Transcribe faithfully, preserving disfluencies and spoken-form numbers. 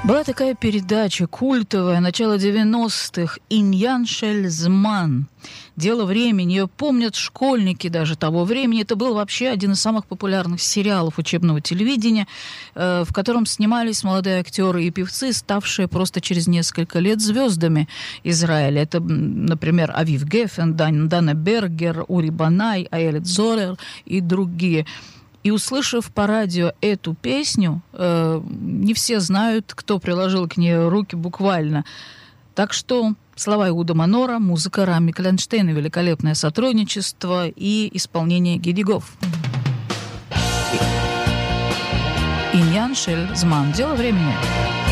Была такая передача культовая, начало девяностых, «Иньян шель зман». «Дело времени». Ее помнят школьники даже того времени. Это был вообще один из самых популярных сериалов учебного телевидения, э, в котором снимались молодые актеры и певцы, ставшие просто через несколько лет звездами Израиля. Это, например, Авив Гефен, Дан, Дана Бергер, Ури Банай, Аэлит Зорер и другие. И, услышав по радио эту песню, э, не все знают, кто приложил к ней руки буквально. Так что слова Иуда Манора, музыка Рами Кленштейна, великолепное сотрудничество и исполнение Гиди Гоф. «Иньян шель зман». Дело времени.